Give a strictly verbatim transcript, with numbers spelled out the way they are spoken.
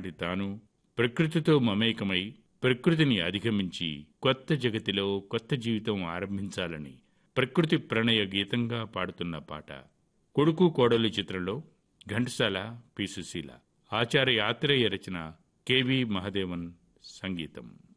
తనలాంటి తాను ప్రకృతితో మమేకమై ప్రకృతిని అధిగమించి కొత్త జగతిలో కొత్త జీవితం ఆరంభించాలని ప్రకృతి ప్రణయ గీతంగా పాడుతున్న పాట. కొడుకు కోడలు చిత్రంలో ఘంటసాల, పి. సుశీల, ఆచార్య ఆత్రేయ రచన, కె వి మహదేవన్ సంగీతం.